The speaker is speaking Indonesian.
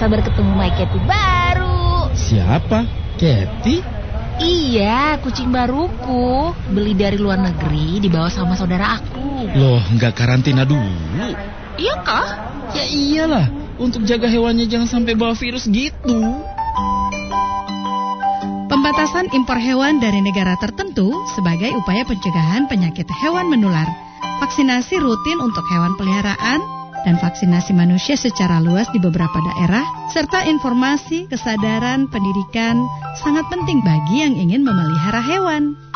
sabar ketemu My Cathy baru. Siapa? Cathy? Iya, kucing baruku. Beli dari luar negeri, dibawa sama saudara aku. Loh, nggak karantina dulu? Iya kah? Ya iyalah, untuk jaga hewannya jangan sampai bawa virus gitu. Pembatasan impor hewan dari negara tertentu sebagai upaya pencegahan penyakit hewan menular. Vaksinasi rutin untuk hewan peliharaan dan vaksinasi manusia secara luas di beberapa daerah, serta informasi, kesadaran, pendidikan sangat penting bagi yang ingin memelihara hewan.